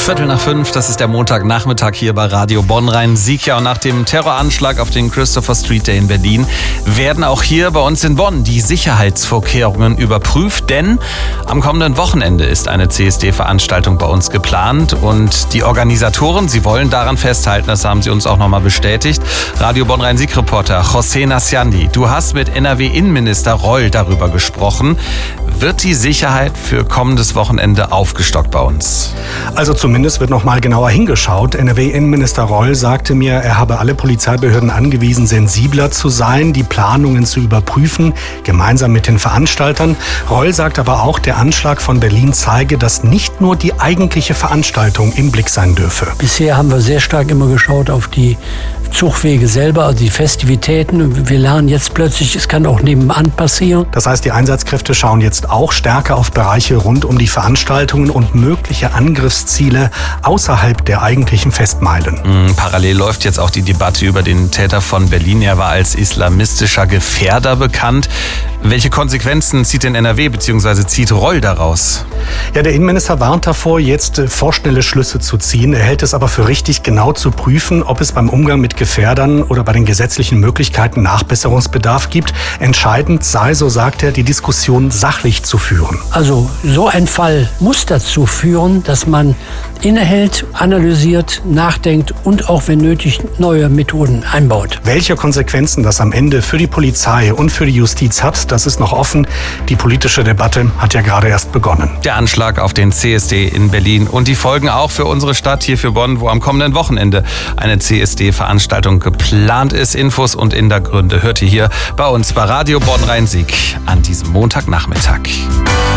4:15, das ist der Montagnachmittag hier bei Radio Bonn-Rhein-Sieg. Ja, und nach dem Terroranschlag auf den Christopher Street Day in Berlin werden auch hier bei uns in Bonn die Sicherheitsvorkehrungen überprüft. Denn am kommenden Wochenende ist eine CSD-Veranstaltung bei uns geplant. Und die Organisatoren, sie wollen daran festhalten, das haben sie uns auch nochmal bestätigt. Radio Bonn-Rhein-Sieg-Reporter José Nasciandi, du hast mit NRW-Innenminister Reul darüber gesprochen. Wird die Sicherheit für kommendes Wochenende aufgestockt bei uns? Also zumindest wird noch mal genauer hingeschaut. NRW-Innenminister Reul sagte mir, er habe alle Polizeibehörden angewiesen, sensibler zu sein, die Planungen zu überprüfen, gemeinsam mit den Veranstaltern. Reul sagt aber auch, der Anschlag von Berlin zeige, dass nicht nur die eigentliche Veranstaltung im Blick sein dürfe. Bisher haben wir sehr stark immer geschaut auf die Zugwege selber, also die Festivitäten. Wir lernen jetzt plötzlich, es kann auch nebenan passieren. Das heißt, die Einsatzkräfte schauen jetzt auch stärker auf Bereiche rund um die Veranstaltungen und mögliche Angriffsziele außerhalb der eigentlichen Festmeilen. Parallel läuft jetzt auch die Debatte über den Täter von Berlin. Er war als islamistischer Gefährder bekannt. Welche Konsequenzen zieht denn NRW bzw. zieht Reul daraus? Ja, der Innenminister warnt davor, jetzt vorschnelle Schlüsse zu ziehen. Er hält es aber für richtig, genau zu prüfen, ob es beim Umgang mit Gefährdern oder bei den gesetzlichen Möglichkeiten Nachbesserungsbedarf gibt. Entscheidend sei, so sagt er, die Diskussion sachlich zu führen. Also so ein Fall muss dazu führen, dass man innehält, analysiert, nachdenkt und auch, wenn nötig, neue Methoden einbaut. Welche Konsequenzen das am Ende für die Polizei und für die Justiz hat, das ist noch offen. Die politische Debatte hat ja gerade erst begonnen. Der Anschlag auf den CSD in Berlin und die Folgen auch für unsere Stadt hier für Bonn, wo am kommenden Wochenende eine CSD-Veranstaltung geplant ist. Infos und Hintergründe hört ihr hier bei uns bei Radio Bonn-Rhein-Sieg an diesem Montagnachmittag.